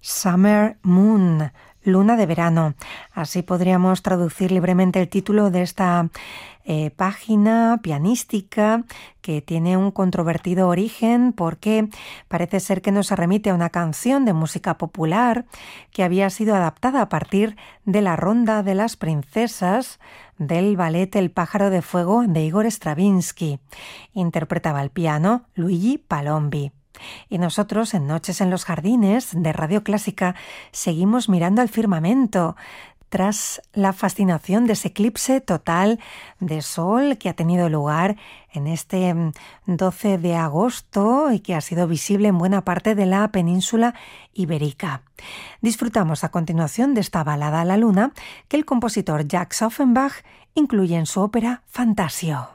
Summer Moon, luna de verano. Así podríamos traducir libremente el título de esta página pianística que tiene un controvertido origen porque parece ser que nos remite a una canción de música popular que había sido adaptada a partir de la Ronda de las Princesas del ballet El pájaro de fuego de Igor Stravinsky. Interpretaba al piano Luigi Palombi. Y nosotros en Noches en los Jardines de Radio Clásica seguimos mirando al firmamento tras la fascinación de ese eclipse total de sol que ha tenido lugar en este 12 de agosto y que ha sido visible en buena parte de la península ibérica. Disfrutamos a continuación de esta balada a la luna que el compositor Jacques Offenbach incluye en su ópera Fantasio.